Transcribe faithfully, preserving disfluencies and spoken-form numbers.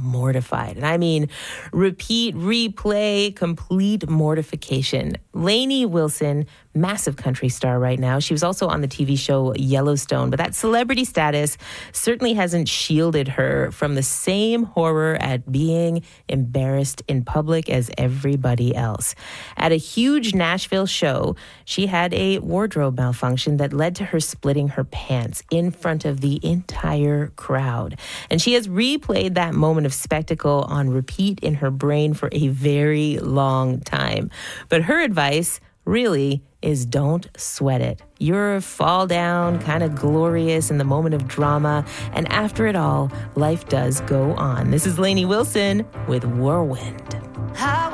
mortified. And I mean, repeat, replay, complete mortification. Lainey Wilson, massive country star right now. She was also on the T V show Yellowstone, but that celebrity status certainly hasn't shielded her from the same horror at being embarrassed in public as everybody else. At a huge Nashville show, she had a wardrobe malfunction that led to her splitting her pants in front of the entire crowd. And she has replayed that moment of spectacle on repeat in her brain for a very long time. But her advice really is don't sweat it. You're fall down, kind of glorious in the moment of drama. And after it all, life does go on. This is Lainey Wilson with Whirlwind. How